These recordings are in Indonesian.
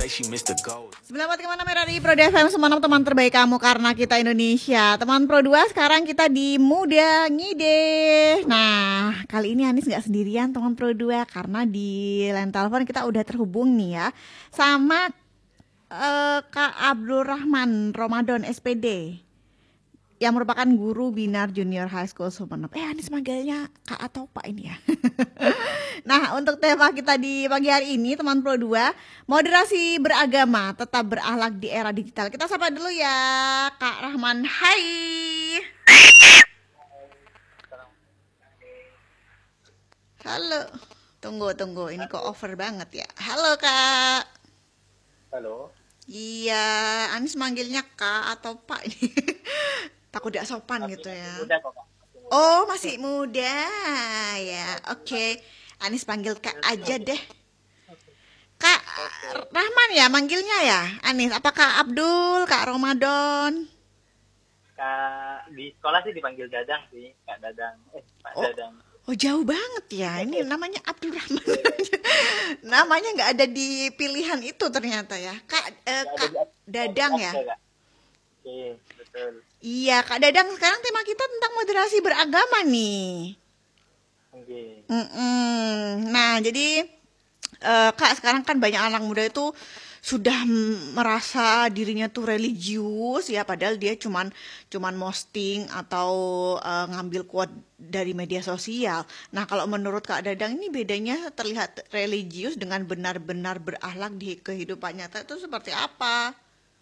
9,6 RRI Pro FM, semua teman terbaik kamu karena kita Indonesia. Teman Pro 2, sekarang kita di Muda Ngide. Nah, kali ini Anis gak sendirian teman Pro 2, karena di line telepon kita udah terhubung nih ya sama Kak Abdul Rahman Ramadan SPD, yang merupakan guru Binar Junior High School Sumeneb. Anis manggilnya Kak atau Pak ini ya. Nah, untuk tema kita di pagi hari ini, teman Pro 2, moderasi beragama tetap berakhlak di era digital. Kita sapa dulu ya, Kak Rahman. Hai. Halo. Tunggu. Ini kok over banget ya. Halo, Kak. Halo. Iya, Anis manggilnya Kak atau Pak ini. Takut gak sopan gitu ya. Muda kok, Kak. Oh, masih muda ya. Oke. Anis panggil Kak aja deh. Kak Rahman ya manggilnya ya, Anis. Apakah Abdul, Kak Ramadan? Kak, di sekolah sih dipanggil Dadang sih, Kak Dadang. Pak Dadang. Oh, jauh banget ya. Ini namanya Abdul Rahman. Namanya nggak ada di pilihan itu ternyata ya. Kak Dadang ya. Oke, betul. Iya, Kak Dadang, sekarang tema kita tentang moderasi beragama nih. Oke. Nah, jadi Kak, sekarang kan banyak anak muda itu sudah merasa dirinya tuh religius ya, padahal dia cuman posting atau ngambil quote dari media sosial. Nah, kalau menurut Kak Dadang ini bedanya terlihat religius dengan benar-benar berakhlak di kehidupan nyata itu seperti apa?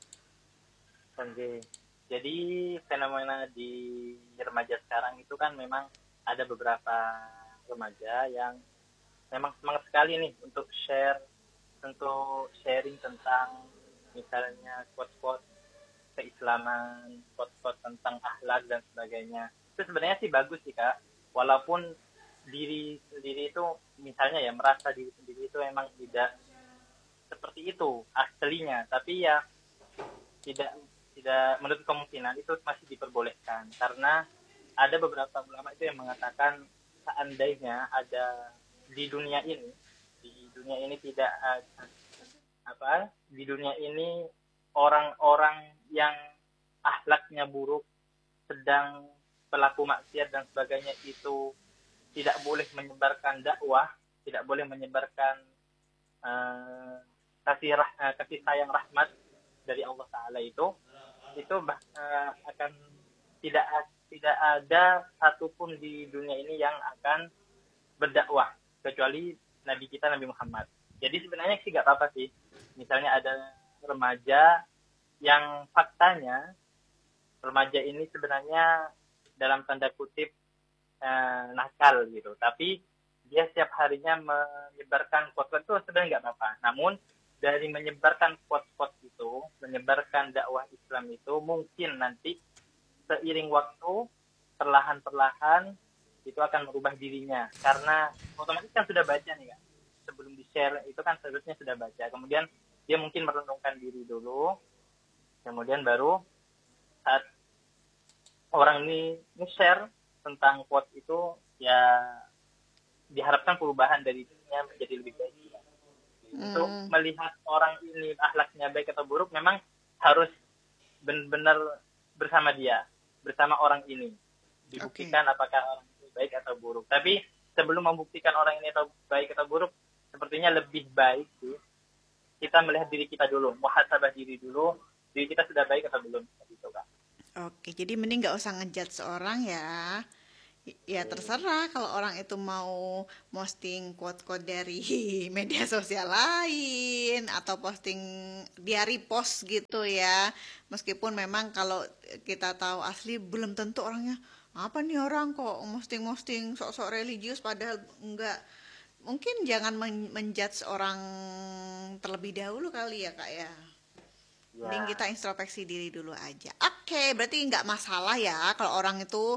Oke. Jadi fenomena di remaja sekarang itu kan memang ada beberapa remaja yang memang semangat sekali nih untuk sharing tentang misalnya quote-quote keislaman, quote-quote tentang akhlak dan sebagainya. Itu sebenarnya sih bagus sih, Kak. Walaupun diri sendiri itu misalnya ya merasa diri sendiri itu memang tidak seperti itu aslinya, tapi ya tidak menurut kemungkinan itu masih diperbolehkan, karena ada beberapa ulama itu yang mengatakan seandainya ada di dunia ini tidak di dunia ini orang-orang yang akhlaknya buruk, sedang pelaku maksiat dan sebagainya, itu tidak boleh menyebarkan dakwah, tidak boleh menyebarkan kasih sayang rahmat dari Allah Ta'ala itu akan tidak ada satupun di dunia ini yang akan berdakwah kecuali Nabi kita, Nabi Muhammad. Jadi sebenarnya sih nggak apa-apa sih. Misalnya ada remaja yang faktanya remaja ini sebenarnya dalam tanda kutip nakal gitu, tapi dia setiap harinya menyebarkan quote-quote itu sebenarnya nggak apa-apa. Namun dari menyebarkan quote-quote itu, menyebarkan dakwah Islam itu, mungkin nanti seiring waktu perlahan-perlahan itu akan merubah dirinya, karena otomatis kan sudah baca nih Kak, sebelum di-share itu kan seharusnya sudah baca, kemudian dia mungkin merenungkan diri dulu, kemudian baru saat orang ini nge-share tentang quote itu, ya diharapkan perubahan dari dirinya menjadi lebih baik. Untuk melihat orang ini akhlaknya baik atau buruk, memang harus benar-benar bersama orang ini dibuktikan apakah orang itu baik atau buruk. Tapi sebelum membuktikan orang ini atau baik atau buruk, sepertinya lebih baik sih kita melihat diri kita dulu, muhasabah diri dulu, diri kita sudah baik atau belum, gitu Kak. Oke, jadi mending nggak usah ngejudge seorang ya. Ya terserah, kalau orang itu mau posting quote-quote dari media sosial lain atau posting dia repost gitu ya, meskipun memang kalau kita tahu asli belum tentu orangnya apa nih orang kok posting sok-sok religius padahal enggak. Mungkin jangan menjudge orang terlebih dahulu kali ya Kak ya. Mending kita introspeksi diri dulu aja. Oke, berarti nggak masalah ya kalau orang itu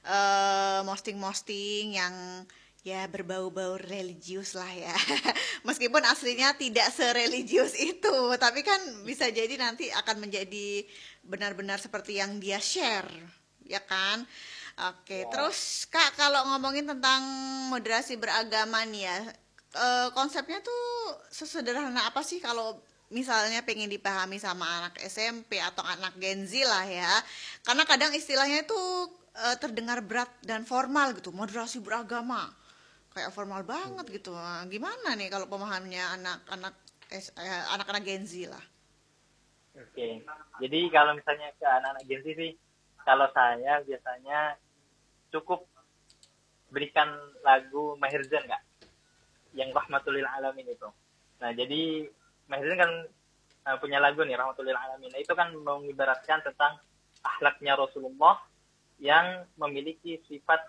posting yang ya berbau-bau religius lah ya. Meskipun aslinya tidak sereligius itu, tapi kan bisa jadi nanti akan menjadi benar-benar seperti yang dia share, ya kan? Oke, terus Kak, kalau ngomongin tentang moderasi beragama nih ya, konsepnya tuh sesederhana apa sih kalau misalnya pengen dipahami sama anak SMP atau anak Gen Z lah ya. Karena kadang istilahnya itu terdengar berat dan formal gitu, moderasi beragama. Kayak formal banget gitu. Nah, gimana nih kalau pemahamannya anak-anak Gen Z lah? Oke. Jadi kalau misalnya ke anak-anak Gen Z sih, kalau saya biasanya cukup berikan lagu Maher Zain nggak? Yang Rahmatul Lil Alamin itu. Nah, jadi Maher Zain kan punya lagu nih Rahmatul Lil Alamin. Nah, itu kan mengibaratkan tentang akhlaknya Rasulullah yang memiliki sifat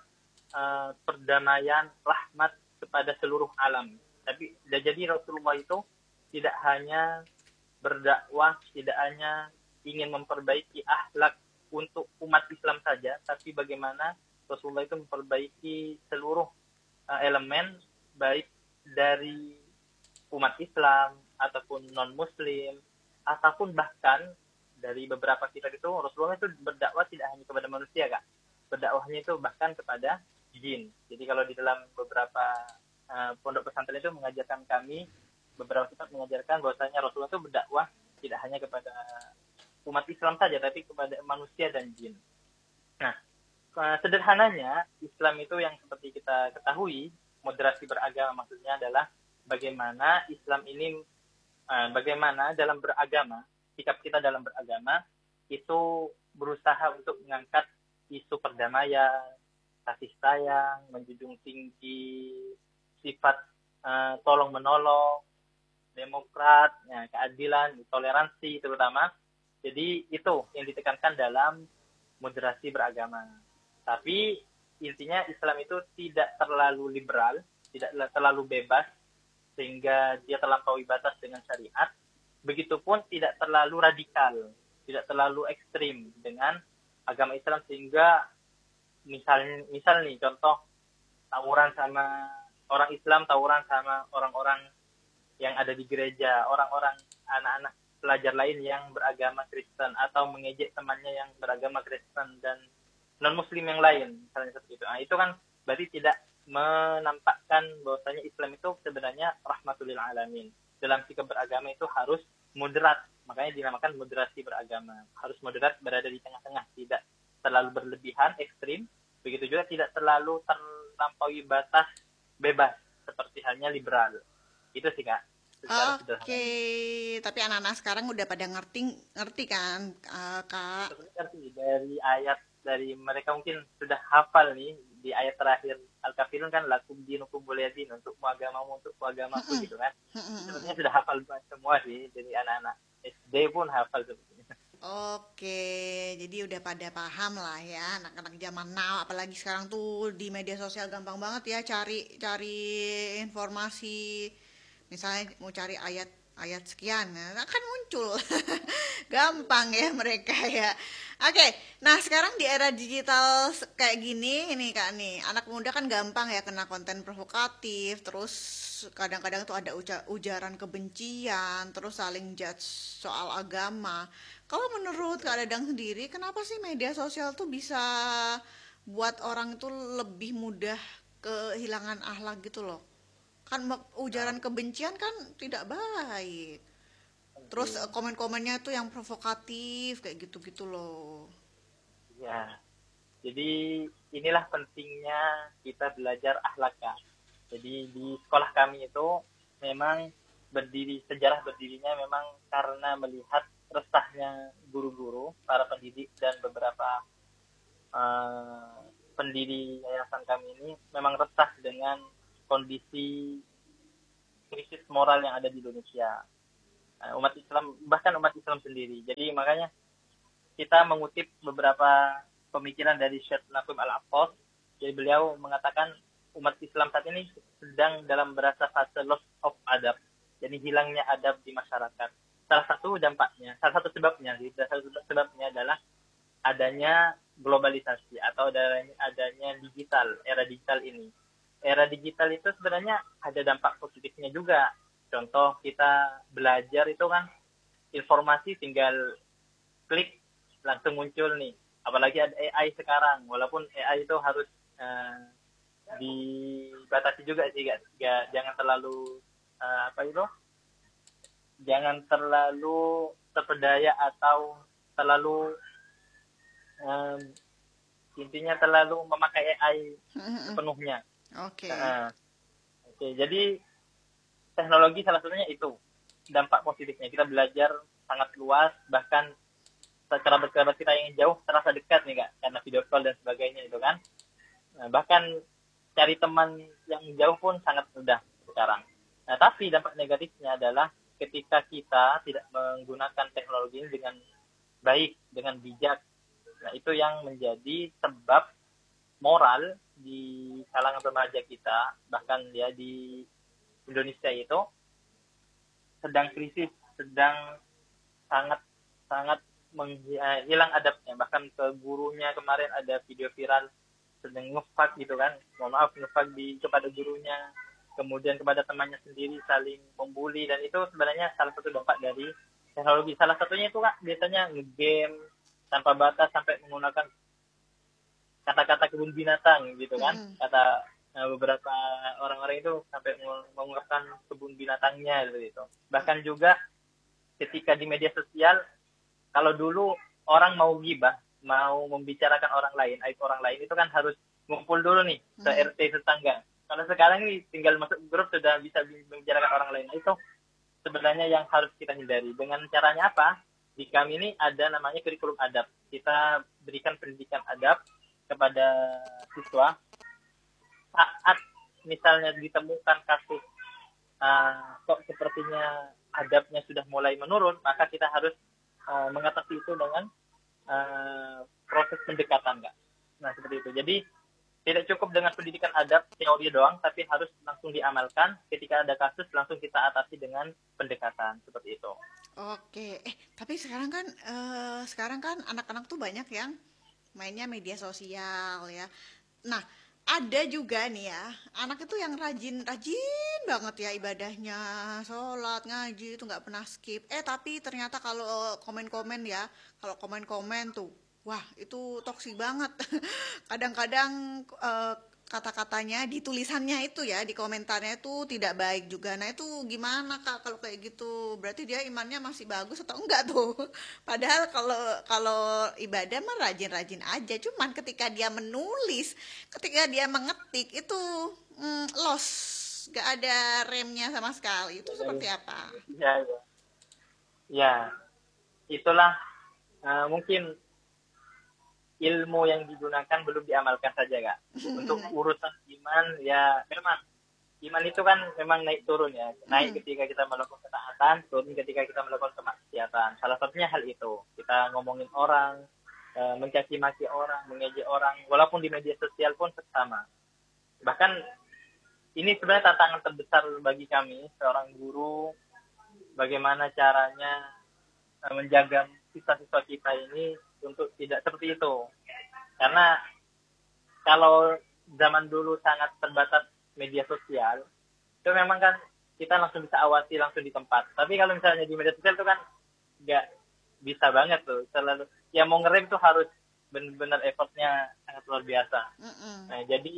perdamaian, rahmat kepada seluruh alam. Tapi jadi Rasulullah itu tidak hanya berdakwah, tidak hanya ingin memperbaiki akhlak untuk umat Islam saja, tapi bagaimana Rasulullah itu memperbaiki seluruh elemen baik dari umat Islam ataupun non Muslim ataupun bahkan dari beberapa kitab itu Rasulullah itu berdakwah tidak hanya kepada manusia, Kak. Berdakwahnya itu bahkan kepada jin. Jadi kalau di dalam beberapa pondok pesantren itu mengajarkan kami, beberapa kitab mengajarkan bahwasanya Rasulullah itu berdakwah tidak hanya kepada umat Islam saja, tapi kepada manusia dan jin. Nah, sederhananya Islam itu yang seperti kita ketahui, moderasi beragama maksudnya adalah bagaimana Islam ini, bagaimana dalam beragama, sikap kita dalam beragama itu berusaha untuk mengangkat isu perdamaian, kasih sayang, menjunjung tinggi sifat tolong menolong, demokrat, ya, keadilan, toleransi terutama. Jadi itu yang ditekankan dalam moderasi beragama. Tapi intinya Islam itu tidak terlalu liberal, tidak terlalu bebas sehingga dia terlampaui batas dengan syariat. Begitupun tidak terlalu radikal, tidak terlalu ekstrim dengan agama Islam sehingga misal nih contoh tawuran sama orang Islam, tawuran sama orang-orang yang ada di gereja, orang-orang anak-anak pelajar lain yang beragama Kristen atau mengejek temannya yang beragama Kristen dan non-Muslim yang lain, misalnya seperti itu. Nah, itu kan berarti tidak menampakkan bahwasanya Islam itu sebenarnya rahmatul lil alamin. Dalam sikap beragama itu harus moderat, makanya dinamakan moderasi beragama. Harus moderat, berada di tengah-tengah, tidak terlalu berlebihan, ekstrim, begitu juga tidak terlalu terlampaui batas bebas seperti halnya liberal. Itu sih, Kak. Oke, tapi anak-anak sekarang udah pada ngerti kan, Kak? Ngerti dari mereka mungkin sudah hafal nih di ayat terakhir Al-Kafirun kan lakum dinukum waliyadin, untuk agamamu untuk agamaku gitu kan. Sebenarnya sudah hafal semua sih, jadi anak-anak SD pun hafal sebetulnya. Oke, jadi udah pada paham lah ya anak-anak zaman now, apalagi sekarang tuh di media sosial gampang banget ya cari informasi. Misalnya mau cari ayat sekian, nah, akan muncul. Gampang ya mereka ya. Oke, nah sekarang di era digital kayak gini ini Kak nih, anak muda kan gampang ya kena konten provokatif, terus kadang-kadang tuh ada ujaran kebencian, terus saling judge soal agama. Kalau menurut Kak Dadang sendiri, kenapa sih media sosial tuh bisa buat orang itu lebih mudah kehilangan akhlak gitu loh? Kan ujaran kebencian kan tidak baik. Terus komen-komennya tuh yang provokatif kayak gitu-gitu loh. Ya, jadi inilah pentingnya kita belajar akhlak, Kak. Jadi di sekolah kami itu memang sejarah berdirinya memang karena melihat resahnya guru-guru, para pendidik dan beberapa pendiri yayasan kami ini memang resah dengan kondisi krisis moral yang ada di Indonesia. Umat Islam, bahkan umat Islam sendiri. Jadi makanya kita mengutip beberapa pemikiran dari Syekh Naqib Al-Aqas. Jadi beliau mengatakan umat Islam saat ini sedang dalam berasa fase loss of adab. Jadi hilangnya adab di masyarakat. Salah satu sebabnya adalah adanya globalisasi atau adanya digital, era digital ini. Era digital itu sebenarnya ada dampak positifnya juga. Contoh kita belajar itu kan informasi tinggal klik langsung muncul nih. Apalagi ada AI sekarang, walaupun AI itu harus dibatasi juga sih, jangan terlalu jangan terlalu terpedaya atau terlalu em, intinya terlalu memakai AI sepenuhnya. Oke. Oke, jadi teknologi salah satunya itu dampak positifnya. Kita belajar sangat luas, bahkan kerabat-kerabat kita yang jauh terasa dekat nih Kak, karena video call dan sebagainya itu kan. Nah, bahkan cari teman yang jauh pun sangat mudah sekarang. Nah, tapi dampak negatifnya adalah ketika kita tidak menggunakan teknologi ini dengan baik, dengan bijak. Nah, itu yang menjadi sebab moral di kalangan remaja kita, bahkan ya di Indonesia itu sedang krisis, sedang sangat sangat hilang adabnya. Bahkan ke gurunya kemarin ada video viral sedang ngefak gitu kan, mohon maaf, ngefak kepada gurunya, kemudian kepada temannya sendiri saling membuli, dan itu sebenarnya salah satu dampak dari teknologi. Salah satunya itu Kak, biasanya ngegame tanpa batas sampai menggunakan kata-kata kebun binatang gitu kan, kata beberapa orang-orang itu sampai mengungkapkan kebun binatangnya gitu. Bahkan juga ketika di media sosial, kalau dulu orang mau gibah, mau membicarakan orang lain, aib orang lain, itu kan harus ngumpul dulu nih ke RT tetangga. Kalau sekarang ini tinggal masuk grup sudah bisa membicarakan orang lain. Itu sebenarnya yang harus kita hindari. Dengan caranya apa? Di kami ini ada namanya kurikulum adab. Kita berikan pendidikan adab kepada siswa. Saat misalnya ditemukan kasus kok sepertinya adabnya sudah mulai menurun, maka kita harus mengatasi itu dengan proses pendekatan, Kak. Nah, seperti itu. Jadi tidak cukup dengan pendidikan adab teori doang, tapi harus langsung diamalkan. Ketika ada kasus langsung kita atasi dengan pendekatan, seperti itu. Oke. Tapi sekarang kan anak-anak tuh banyak yang mainnya media sosial ya. Nah, ada juga nih ya, anak itu yang rajin banget ya ibadahnya, sholat, ngaji itu nggak pernah skip. Tapi ternyata kalau komen-komen ya, kalau komen-komen tuh, wah itu toksik banget. Kadang-kadang kata-katanya di tulisannya itu ya, di komentarnya itu tidak baik juga. Nah itu gimana Kak kalau kayak gitu? Berarti dia imannya masih bagus atau enggak tuh? Padahal kalau kalau ibadah mah rajin-rajin aja. Cuman ketika dia menulis, ketika dia mengetik itu lost, gak ada remnya sama sekali. Itu seperti apa? Ya, ya. Ya, itulah mungkin ilmu yang digunakan belum diamalkan saja, Kak. Untuk urusan iman, ya memang iman itu kan memang naik turun ya. Naik ketika kita melakukan ketaatan, turun ketika kita melakukan kemaksiatan. Salah satunya hal itu. Kita ngomongin orang, mencaci maki orang, mengejek orang, walaupun di media sosial pun sama. Bahkan ini sebenarnya tantangan terbesar bagi kami, seorang guru, bagaimana caranya menjaga siswa-siswa kita ini untuk tidak seperti itu. Karena kalau zaman dulu sangat terbatas media sosial, itu memang kan kita langsung bisa awasi langsung di tempat. Tapi kalau misalnya di media sosial itu kan nggak bisa banget tuh. Selalu, ya mau ngerem tuh harus benar-benar effortnya sangat luar biasa. Nah, jadi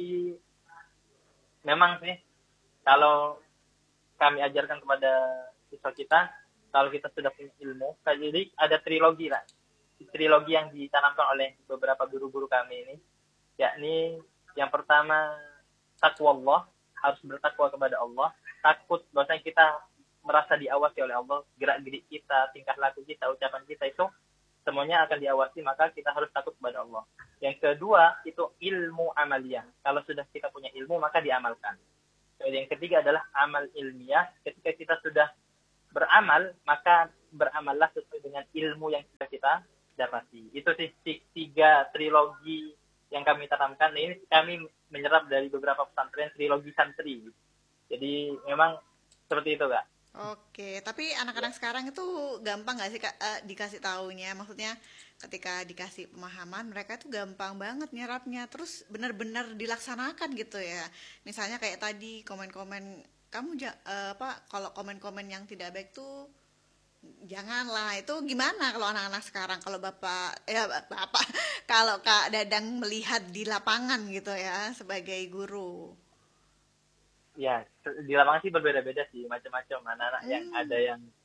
memang sih kalau kami ajarkan kepada siswa kita, kalau kita sudah punya ilmu, jadi ada trilogi lah. Trilogi yang ditanamkan oleh beberapa guru-guru kami ini, yakni yang pertama takwa Allah, harus bertakwa kepada Allah, takut bahwasanya kita merasa diawasi oleh Allah, gerak-gerik kita, tingkah laku kita, ucapan kita itu semuanya akan diawasi, maka kita harus takut kepada Allah. Yang kedua itu ilmu amaliyah, kalau sudah kita punya ilmu maka diamalkan. Yang ketiga adalah amal ilmiah, ketika kita sudah beramal maka beramallah sesuai dengan ilmu yang sudah kita dapati. Itu sih tiga trilogi yang kami tanamkan. Ini kami menyerap dari beberapa pesantren, trilogi santri. Jadi memang seperti itu, Kak. Oke, tapi anak-anak sekarang itu gampang nggak sih Kak, dikasih taunya? Maksudnya ketika dikasih pemahaman mereka itu gampang banget nyerapnya, terus benar-benar dilaksanakan gitu ya. Misalnya kayak tadi komen-komen kamu kalau komen-komen yang tidak baik tuh janganlah. Itu gimana kalau anak-anak sekarang? Kalau bapak kalau Kak Dadang melihat di lapangan gitu ya sebagai guru. Ya, di lapangan sih berbeda-beda sih, macam-macam anak-anak yang ada yang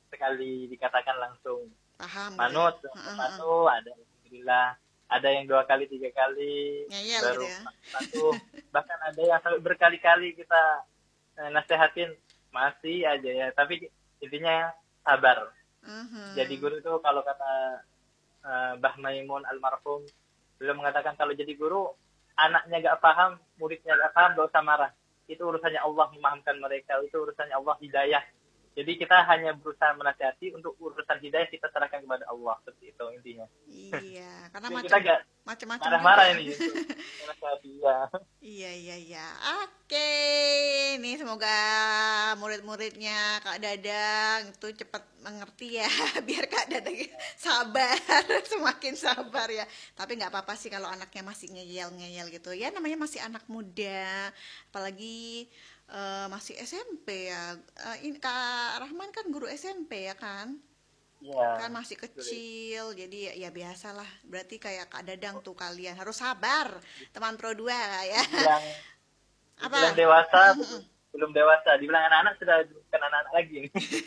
sekali dikatakan langsung Paham gitu ya. manut satu, ada alhamdulillah, ada yang 2 kali 3 kali Ngeyel gitu baru ya. satu, bahkan ada yang sampai berkali-kali kita nasehatin masih aja ya, tapi intinya sabar. Jadi guru itu kalau kata Mbah Maimun almarhum, beliau mengatakan kalau jadi guru anaknya gak paham, muridnya gak paham, gak usah marah. Itu urusannya Allah memahamkan mereka, itu urusannya Allah hidayah. Jadi kita hanya berusaha menasihati, untuk urusan hidayah kita serahkan kepada Allah, seperti itu intinya. Iya, karena Kita gak macam-macam marah-marah juga. ini menasihati ya. Iya. Oke, nih semoga murid-muridnya Kak Dadang itu cepat mengerti ya, biar Kak Dadang sabar, semakin sabar ya. Tapi nggak apa-apa sih kalau anaknya masih ngeyel-ngeyel gitu. Ya namanya masih anak muda, apalagi masih SMP ya. Ini Kak Rahman kan guru SMP ya kan? Iya. Kan masih kecil, jadi ya biasalah. Berarti kayak Kak Dadang tuh, kalian harus sabar, teman Pro 2 ya. Dibilang dewasa, belum dewasa. Dibilang anak-anak sudah bukan anak-anak lagi.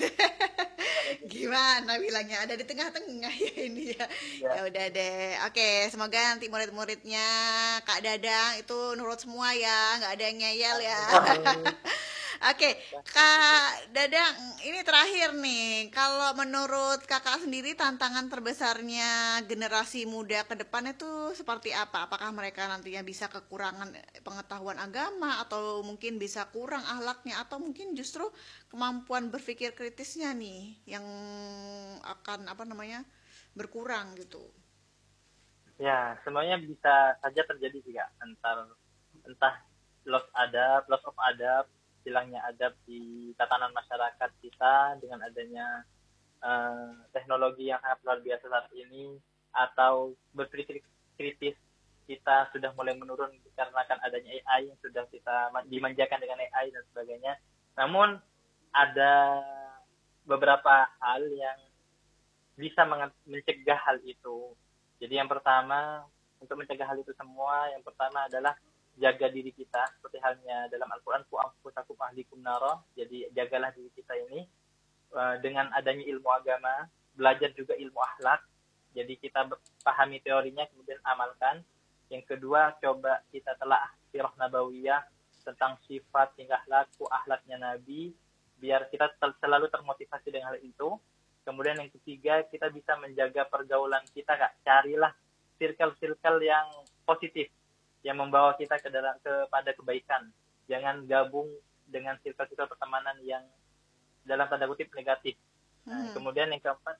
Gimana bilangnya, ada di tengah-tengah ya ini ya. Ya udah deh. Oke, semoga nanti murid-muridnya Kak Dadang itu nurut semua ya, nggak ada yang ngeyel ya. Oke, Kak Dadang, ini terakhir nih. Kalau menurut Kakak sendiri tantangan terbesarnya generasi muda ke depan itu seperti apa? Apakah mereka nantinya bisa kekurangan pengetahuan agama, atau mungkin bisa kurang akhlaknya, atau mungkin justru kemampuan berpikir kritisnya nih yang akan berkurang gitu? Ya, semuanya bisa saja terjadi juga, entah loss of adab, hilangnya adab di tatanan masyarakat kita dengan adanya teknologi yang sangat luar biasa saat ini, atau berpikir kritis kita sudah mulai menurun dikarenakan adanya AI yang sudah kita dimanjakan dengan AI dan sebagainya. Namun ada beberapa hal yang bisa mencegah hal itu. Jadi yang pertama, untuk mencegah hal itu semua, yang pertama adalah jaga diri kita, seperti halnya dalam Al-Quran, ku anfusakum ahlikum naro. Jadi jagalah diri kita ini dengan adanya ilmu agama, belajar juga ilmu akhlak. Jadi kita pahami teorinya, kemudian amalkan. Yang kedua, coba kita telah sirah nabawiyah tentang sifat tingkah laku akhlaknya Nabi, biar kita selalu termotivasi dengan hal itu. Kemudian yang ketiga, kita bisa menjaga pergaulan kita, Kak. Carilah circle-circle yang positif, yang membawa kita kepada kebaikan. Jangan gabung dengan circle-circle pertemanan yang dalam tanda kutip negatif. Kemudian yang keempat,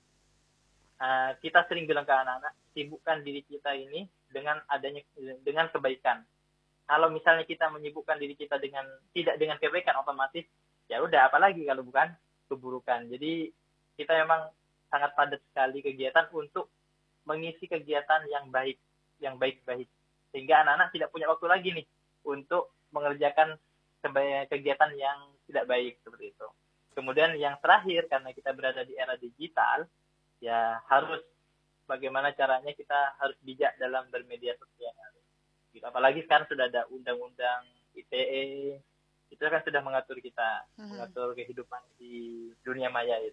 kita sering bilang ke anak-anak, sibukkan diri kita ini dengan kebaikan. Kalau misalnya kita menyibukkan diri kita tidak dengan kebaikan, otomatis ya udah, apalagi kalau bukan keburukan. Jadi kita memang sangat padat sekali kegiatan untuk mengisi kegiatan yang baik-baik, sehingga anak-anak tidak punya waktu lagi nih untuk mengerjakan kegiatan yang tidak baik seperti itu. Kemudian yang terakhir, karena kita berada di era digital, ya harus bagaimana caranya kita harus bijak dalam bermedia sosial. Gitu. Apalagi sekarang sudah ada undang-undang ITE, itu kan sudah mengatur kita, mengatur kehidupan di dunia maya itu.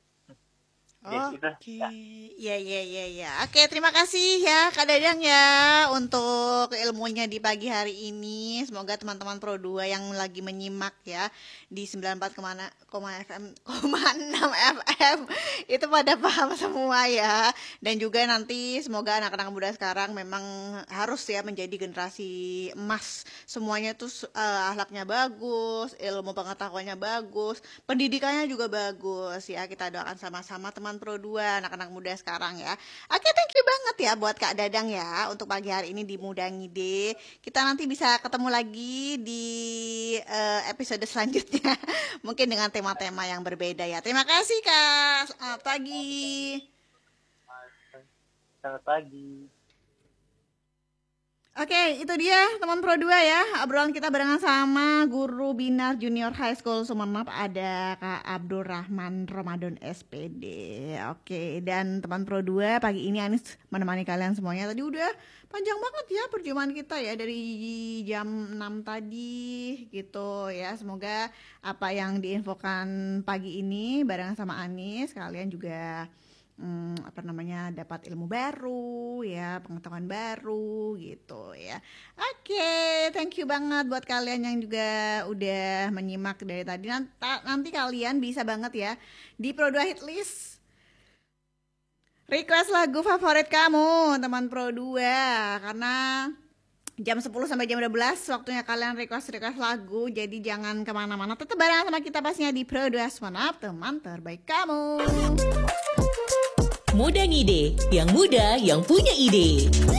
Oke, ya. Oke, terima kasih ya Kak Dadang ya untuk ilmunya di pagi hari ini. Semoga teman-teman Pro 2 yang lagi menyimak ya di 94,6 FM itu pada paham semua ya. Dan juga nanti semoga anak-anak muda sekarang memang harus ya menjadi generasi emas. Semuanya tuh akhlaknya bagus, ilmu pengetahuannya bagus, pendidikannya juga bagus ya. Kita doakan sama-sama teman Pro 2, anak-anak muda sekarang ya. Oke, thank you banget ya buat Kak Dadang ya untuk pagi hari ini di Muda Ngide. Kita nanti bisa ketemu lagi di episode selanjutnya mungkin dengan tema-tema yang berbeda ya. Terima kasih Kak. Selamat pagi. Selamat pagi. Oke, itu dia teman Pro 2 ya. Obrolan kita barengan sama Guru Binar Junior High School Sumeneb, ada Kak Abdul Rahman Ramadan SPD. Oke, dan teman Pro 2 pagi ini Anis menemani kalian semuanya. Tadi udah panjang banget ya perjumpaan kita ya, dari jam 6 tadi gitu ya. Semoga apa yang diinfokan pagi ini barengan sama Anis, kalian juga dapat ilmu baru ya, pengetahuan baru gitu ya. Oke, thank you banget buat kalian yang juga udah menyimak dari tadi. Nanti kalian bisa banget ya di Pro 2 Hitlist request lagu favorit kamu teman Pro 2, karena jam 10 sampai jam 12 waktunya kalian request lagu. Jadi jangan kemana-mana, tetap bareng sama kita pastinya di Pro 2 Sumeneb, teman terbaik kamu. Muda Ngide, yang muda yang punya ide.